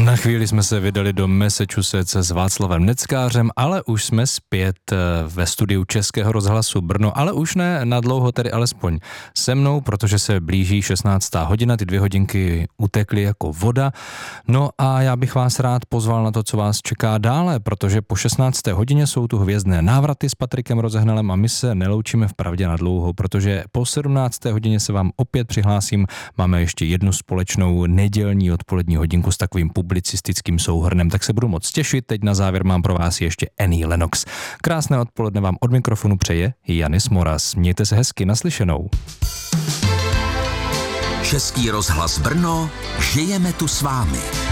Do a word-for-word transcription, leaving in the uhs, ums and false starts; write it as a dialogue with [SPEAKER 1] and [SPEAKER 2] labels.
[SPEAKER 1] Na chvíli jsme se vydali do Massachusetts s Václavem Neckářem, ale už jsme zpět ve studiu Českého rozhlasu Brno, ale už ne na dlouho, tedy alespoň se mnou, protože se blíží šestnáctá hodina, ty dvě hodinky utekly jako voda. No a já bych vás rád pozval na to, co vás čeká dále, protože po šestnácté hodině jsou tu hvězdné návraty s Patrikem Rozehnalem a my se neloučíme vpravdě na dlouho, protože po sedmnácté hodině se vám opět přihlásím. Máme ještě jednu společnou nedělní odpolední hodinku s takovým publicistickým souhrnem, tak se budu moc těšit. Teď na závěr mám pro vás ještě Annie Lennox. Krásné odpoledne vám od mikrofonu přeje Janis Moras. Mějte se hezky, naslyšenou.
[SPEAKER 2] Český rozhlas Brno, žijeme tu s vámi.